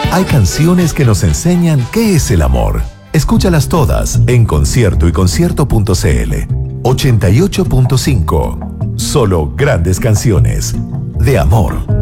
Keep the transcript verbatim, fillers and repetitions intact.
Hay canciones que nos enseñan qué es el amor. Escúchalas todas en concierto y concierto punto cl. ochenta y ocho punto cinco. Solo grandes canciones de amor.